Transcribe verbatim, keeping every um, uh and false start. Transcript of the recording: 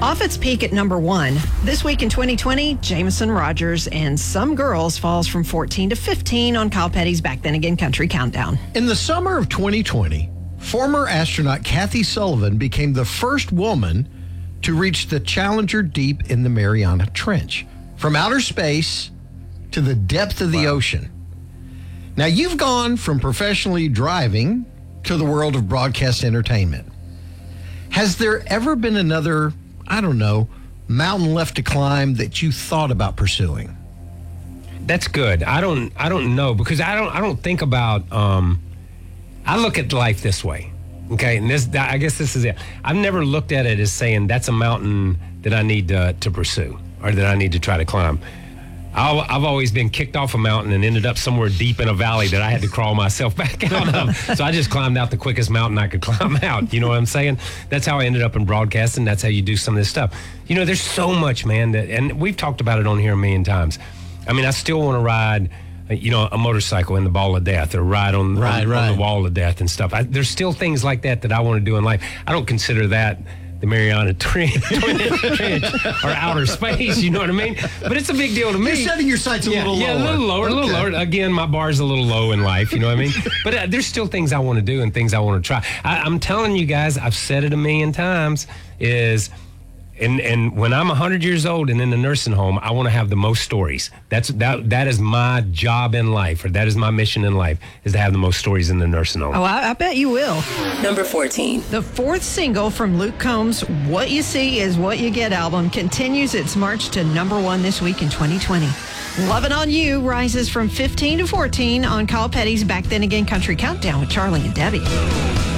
Off its peak at number one, this week in twenty twenty, Jameson Rogers and Some Girls falls from fourteen to fifteen on Kyle Petty's Back Then Again Country Countdown. In the summer of twenty twenty, former astronaut Kathy Sullivan became the first woman to reach the Challenger Deep in the Mariana Trench, from outer space to the depth of the wow. ocean. Now, you've gone from professionally driving to the world of broadcast entertainment. Has there ever been another, I don't know, mountain left to climb that you thought about pursuing? That's good. I don't I don't know because I don't I don't think about um I look at life this way. Okay, and this I guess this is it. I've never looked at it as saying that's a mountain that I need to, to pursue or that I need to try to climb. I'll, I've always been kicked off a mountain and ended up somewhere deep in a valley that I had to crawl myself back out of. So I just climbed out the quickest mountain I could climb out. You know what I'm saying? That's how I ended up in broadcasting. That's how you do some of this stuff. You know, there's so much, man, that, and we've talked about it on here a million times. I mean, I still want to ride, you know, a motorcycle in the ball of death or ride on, right, on, right. on the wall of death and stuff. I, there's still things like that that I want to do in life. I don't consider that the Mariana Trench or outer space, you know what I mean? But it's a big deal to me. You're setting your sights a yeah, little yeah, lower. Yeah, a little lower, okay. a little lower. Again, my bar's a little low in life, you know what I mean? But uh, there's still things I want to do and things I want to try. I, I'm telling you guys, I've said it a million times, is... And and when I'm one hundred years old and in the nursing home, I want to have the most stories. That's that that is my job in life, or that is my mission in life, is to have the most stories in the nursing home. Oh, I, I bet you will. Number fourteen. The fourth single from Luke Combs' What You See Is What You Get album continues its march to number one this week in twenty twenty. Lovin' on You rises from fifteen to fourteen on Kyle Petty's Back Then Again Country Countdown with Charlie and Debbie.